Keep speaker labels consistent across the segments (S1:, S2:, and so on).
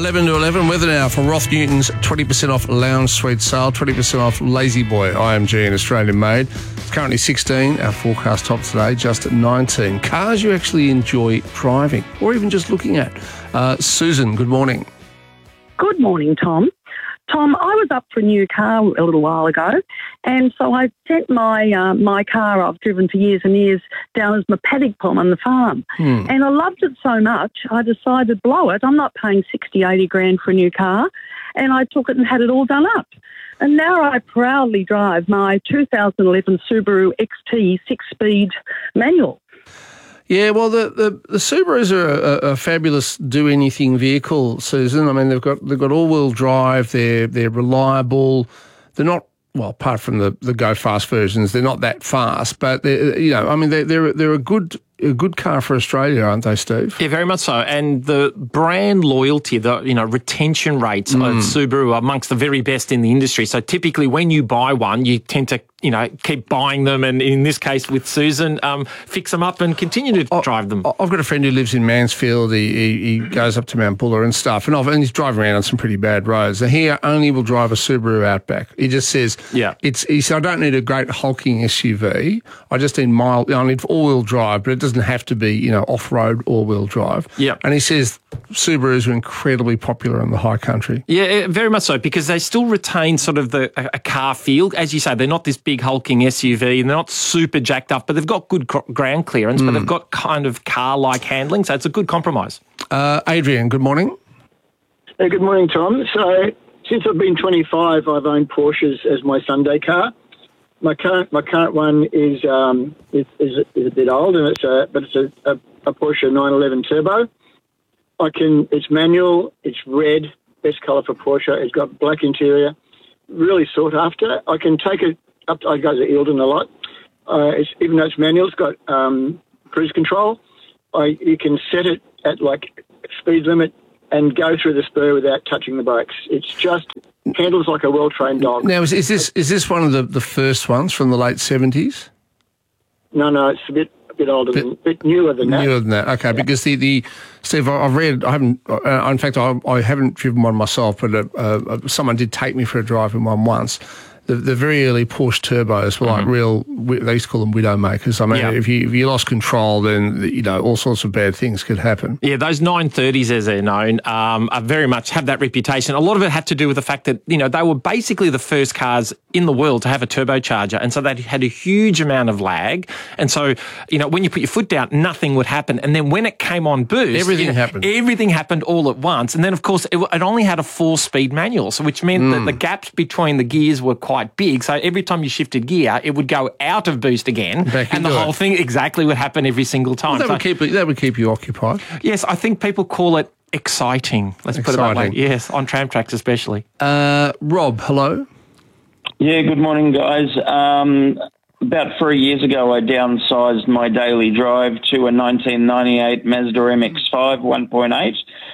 S1: 11 to 11, weather now for Roth Newton's 20% off lounge suite sale, 20% off Lazy Boy IMG and Australian made. It's currently 16, our forecast top today, just at 19. Cars you actually enjoy driving or even just looking at. Susan, good morning.
S2: Good morning, Tom. Tom, I was up for a new car a little while ago, and so I sent my car I've driven for years and years down as my paddock pom on the farm. And I loved it so much, I decided to blow it. I'm not paying 60, 80 grand for a new car, and I took it and had it all done up. And now I proudly drive my 2011 Subaru XT 6-speed manual.
S1: Yeah, well, the Subarus are a fabulous do-anything vehicle, Susan. I mean, they've got all-wheel drive. They're reliable. They're not, well, apart from the go-fast versions, they're not that fast. But they're a good car for Australia, aren't they, Steve?
S3: Yeah, very much so. And the brand loyalty, the retention rates of Subaru are amongst the very best in the industry. So typically, when you buy one, you tend to keep buying them, and in this case with Susan, fix them up and continue to drive them.
S1: I've got a friend who lives in Mansfield. He goes up to Mount Buller and stuff, and he's driving around on some pretty bad roads. And he only will drive a Subaru Outback. He just says, he said, I don't need a great hulking SUV. I just need I need all-wheel drive, but it doesn't have to be, off-road all-wheel drive.
S3: Yeah.
S1: And he says Subarus are incredibly popular in the high country.
S3: Yeah, very much so, because they still retain sort of a car feel. As you say, they're not this big hulking SUV, and they're not super jacked up, but they've got good ground clearance, but they've got kind of car-like handling, so it's a good compromise.
S1: Adrian, good morning.
S4: Hey, good morning, Tom. So since I've been 25, I've owned Porsches as my Sunday car. My current one is a bit old, and it's a Porsche 911 Turbo. It's manual, it's red, best colour for Porsche. It's got black interior, really sought after. I can take it up. I go to Eildon a lot. Even though it's manual, it's got cruise control. You can set it at speed limit and go through the spur without touching the brakes. It's just handles like a well-trained dog.
S1: Now, is this one of the first ones from the late 70s?
S4: No, it's a bit older, a bit newer than that.
S1: Newer than that, okay. Yeah. Because Steve, I've read. I haven't. In fact, I haven't driven one myself, but someone did take me for a drive in one once. The very early Porsche turbos were like they used to call them widow makers. I mean, if you lost control, then all sorts of bad things could happen.
S3: Yeah, those 930s, as they're known, are very much have that reputation. A lot of it had to do with the fact that they were basically the first cars in the world to have a turbocharger, and so they had a huge amount of lag. And so when you put your foot down, nothing would happen. And then when it came on boost,
S1: everything happened.
S3: Everything happened all at once. And then of course it only had a 4-speed manual, so which meant that the gaps between the gears were quite big, so every time you shifted gear, it would go out of boost again, and the whole thing exactly would happen every single time.
S1: Well, that would keep you occupied.
S3: Yes, I think people call it exciting. Let's put it that way. Yes, on tram tracks especially.
S1: Rob, hello.
S5: Yeah, good morning, guys. About 3 years ago, I downsized my daily drive to a 1998 Mazda MX-5 1.8.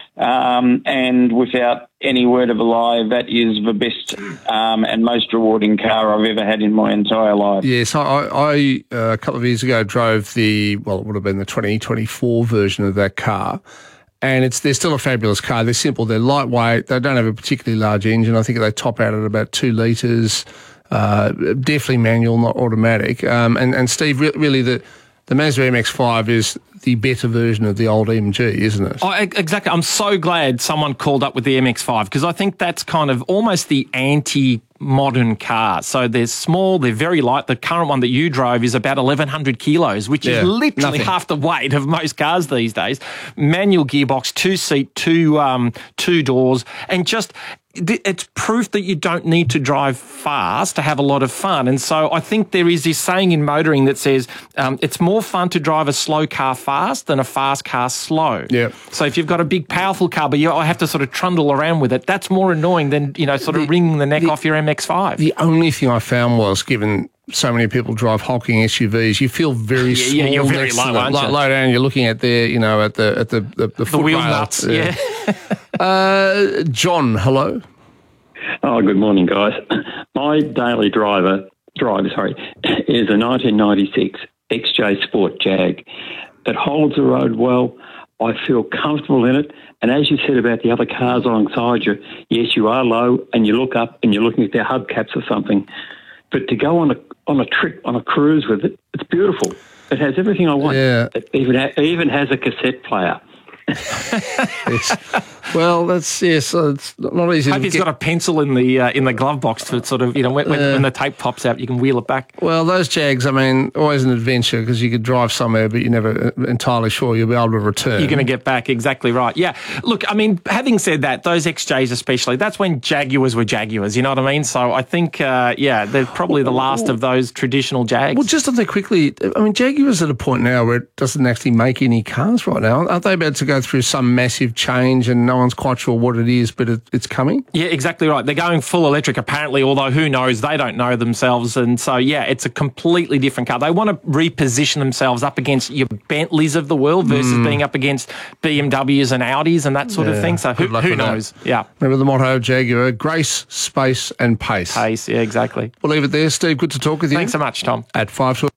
S5: And without any word of a lie, that is the best and most rewarding car I've ever had in my entire life.
S1: Yes, I a couple of years ago drove it would have been the 2024 version of that car. And they're still a fabulous car. They're simple, they're lightweight, they don't have a particularly large engine. I think they top out at about 2 litres, definitely manual, not automatic. And Steve, really the Mazda MX-5 is the better version of the old MG, isn't it?
S3: Oh, exactly. I'm so glad someone called up with the MX-5, because I think that's kind of almost the anti-modern car. So they're small, they're very light. The current one that you drove is about 1,100 kilos, which is literally half the weight of most cars these days. Manual gearbox, 2-seat, two doors, and just... it's proof that you don't need to drive fast to have a lot of fun. And so I think there is this saying in motoring that says it's more fun to drive a slow car fast than a fast car slow.
S1: Yeah.
S3: So if you've got a big, powerful car, but I have to sort of trundle around with it, that's more annoying than, sort of wringing the neck off your MX-5.
S1: The only thing I found was, given so many people drive hulking SUVs, you feel very small.
S3: Yeah, you're very low, aren't you?
S1: Low down, you're looking at at the foot
S3: wheel
S1: rail.
S3: nuts. Yeah.
S1: John, hello.
S6: Oh, good morning, guys. My daily drive is a 1996 XJ Sport Jag. It holds the road well. I feel comfortable in it. And as you said about the other cars alongside you, yes, you are low and you look up and you're looking at their hubcaps or something. But to go on a trip, on a cruise with it, it's beautiful. It has everything I want.
S1: Yeah.
S6: It even has a cassette player.
S1: Yes. Well, that's so it's not easy.
S3: Hope he's got a pencil in the glove box to sort of, when the tape pops out, you can wheel it back.
S1: Well, those Jags, I mean, always an adventure because you could drive somewhere, but you're never entirely sure you'll be able to return.
S3: You're going to get back, exactly right. Yeah. Look, I mean, having said that, those XJs especially, that's when Jaguars were Jaguars, you know what I mean? So I think, they're probably the last of those traditional Jags.
S1: Well, just on that quickly, I mean, Jaguar's at a point now where it doesn't actually make any cars right now. Aren't they about to go through some massive change and no one's quite sure what it is, but it's coming?
S3: Yeah, exactly right. They're going full electric apparently, although who knows, they don't know themselves. And so, it's a completely different car. They want to reposition themselves up against your Bentleys of the world versus being up against BMWs and Audis and that sort of thing. So who knows?
S1: That.
S3: Yeah.
S1: Remember the motto of Jaguar, grace, space and pace.
S3: Pace, yeah, exactly.
S1: We'll leave it there. Steve, good to talk with you.
S3: Thanks so much, Tom.
S1: At 5 to...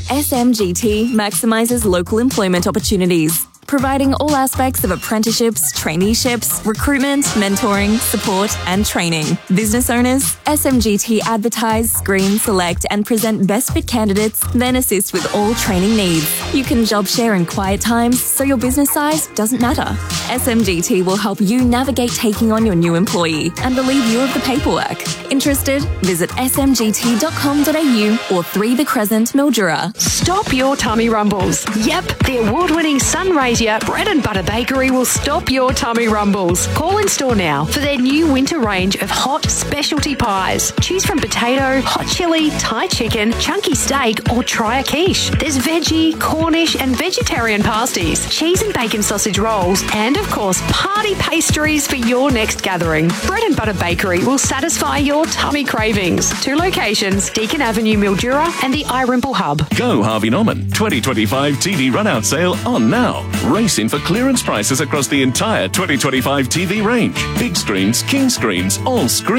S7: SMGT maximises local employment opportunities, providing all aspects of apprenticeships, traineeships, recruitment, mentoring, support and training. Business owners, SMGT advertise, screen, select and present best fit candidates, then assist with all training needs. You can job share in quiet times, so your business size doesn't matter. SMGT will help you navigate taking on your new employee and relieve you of the paperwork. Interested? Visit smgt.com.au or 3 The Crescent, Mildura.
S8: Stop your tummy rumbles. Yep, the award-winning Sunraysia Bread and Butter Bakery will stop your tummy rumbles. Call in store now for their new winter range of hot specialty pies. Choose from potato, hot chili, Thai chicken, chunky steak, or try a quiche. There's veggie, Cornish, and vegetarian pasties, cheese and bacon sausage rolls, and of course, party pastries for your next gathering. Bread and Butter Bakery will satisfy your tummy cravings. 2 locations, Deakin Avenue, Mildura, and the iRimple Hub.
S9: Go Harvey Norman 2025 TV run-out sale on now. Race in for clearance prices across the entire 2025 TV range. Big screens, king screens, all screens.